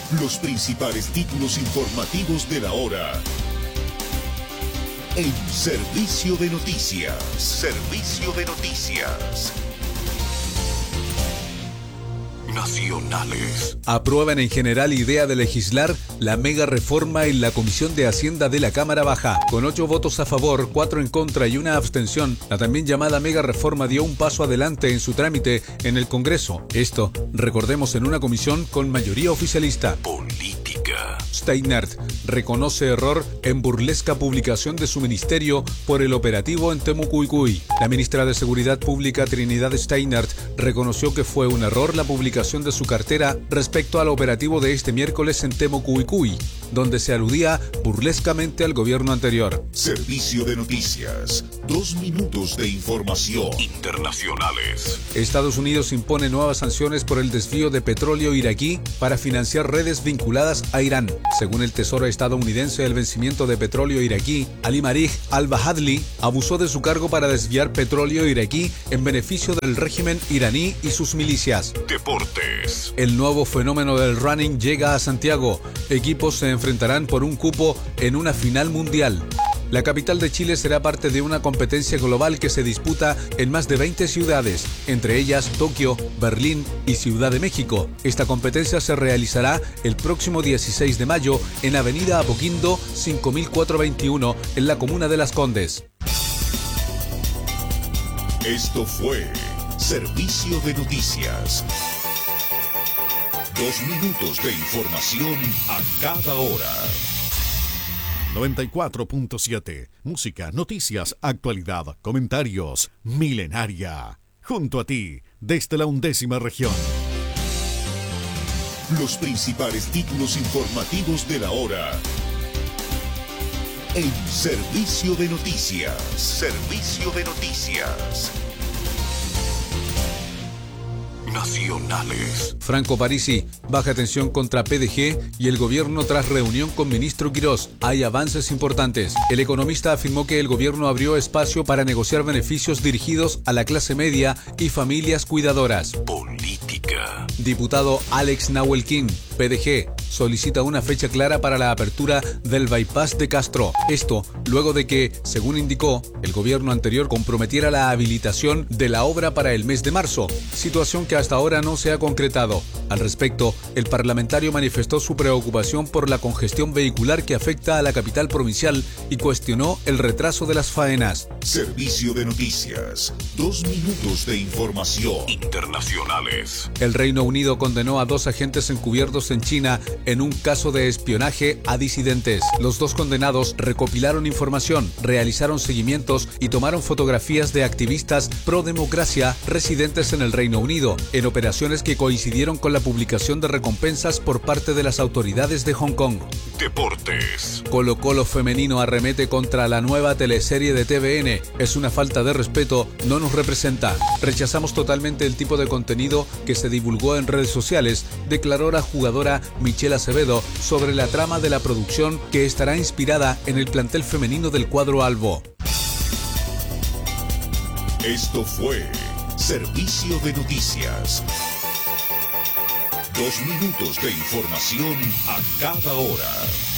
Los principales títulos informativos de la hora. En Servicio de Noticias. Servicio de Noticias. Nacionales. Aprueban en general idea de legislar la mega reforma en la Comisión de Hacienda de la Cámara Baja. Con 8 votos a favor, 4 en contra y una abstención, la también llamada mega reforma dio un paso adelante en su trámite en el Congreso. Esto, recordemos, en una comisión con mayoría oficialista. Política. Steinert reconoce error en burlesca publicación de su ministerio por el operativo en Temucuicui. La ministra de Seguridad Pública, Trinidad Steinert, reconoció que fue un error la publicación de su cartera respecto al operativo de este miércoles en Temucuicui, donde se aludía burlescamente al gobierno anterior. Servicio de Noticias. 2 minutos de información. Internacionales. Estados Unidos impone nuevas sanciones por el desvío de petróleo iraquí para financiar redes vinculadas a Irán. Según el Tesoro estadounidense, el vencimiento de petróleo iraquí, Ali Marij al-Bahadli, abusó de su cargo para desviar petróleo iraquí en beneficio del régimen iraní y sus milicias. Deportes. El nuevo fenómeno del running llega a Santiago. Equipos se enfrentarán por un cupo en una final mundial. La capital de Chile será parte de una competencia global que se disputa en más de 20 ciudades, entre ellas Tokio, Berlín y Ciudad de México. Esta competencia se realizará el próximo 16 de mayo en Avenida Apoquindo 5421 en la comuna de Las Condes. Esto fue Servicio de Noticias. 2 minutos de información a cada hora. 94.7. Música, noticias, actualidad, comentarios. Milenaria. Junto a ti, desde la 11ª región. Los principales títulos informativos de la hora. En Servicio de Noticias. Servicio de Noticias. Nacionales. Franco Parisi, baja tensión contra PDG y el gobierno tras reunión con ministro Quirós. Hay avances importantes. El economista afirmó que el gobierno abrió espacio para negociar beneficios dirigidos a la clase media y familias cuidadoras. Política. Diputado Alex Nahuelquín, PDG, solicita una fecha clara para la apertura del bypass de Castro. Esto luego de que, según indicó, el gobierno anterior comprometiera la habilitación de la obra para el mes de marzo, situación que hasta ahora no se ha concretado. Al respecto, el parlamentario manifestó su preocupación por la congestión vehicular que afecta a la capital provincial y cuestionó el retraso de las faenas. Servicio de Noticias. 2 minutos de información. Internacionales. El Reino Unido condenó a 2 agentes encubiertos en China en un caso de espionaje a disidentes. Los 2 condenados recopilaron información, realizaron seguimientos y tomaron fotografías de activistas pro democracia residentes en el Reino Unido, en operaciones que coincidieron con la publicación de recompensas por parte de las autoridades de Hong Kong. Deportes. Colo-Colo femenino arremete contra la nueva teleserie de TVN. Es una falta de respeto, no nos representa. Rechazamos totalmente el tipo de contenido que se divulgó en redes sociales, declaró la jugadora Michelle Acevedo sobre la trama de la producción que estará inspirada en el plantel femenino del cuadro albo. Esto fue Servicio de Noticias. 2 minutos de información a cada hora.